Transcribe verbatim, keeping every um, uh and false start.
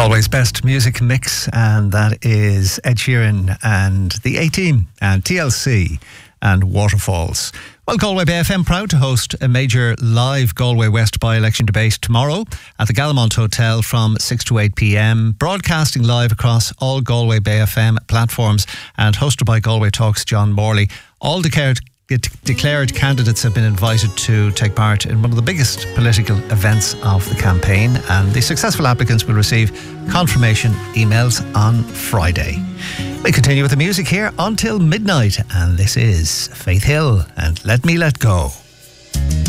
Galway's best music mix, and that is Ed Sheeran and the A-Team and T L C and Waterfalls. Well, Galway Bay F M proud to host a major live Galway West by-election debate tomorrow at the Gallimont Hotel from six to eight p.m, broadcasting live across all Galway Bay F M platforms and hosted by Galway Talks' John Morley. All declared The declared candidates have been invited to take part in one of the biggest political events of the campaign, and the successful applicants will receive confirmation emails on Friday. We continue with the music here until midnight, and this is Faith Hill and Let Me Let Go.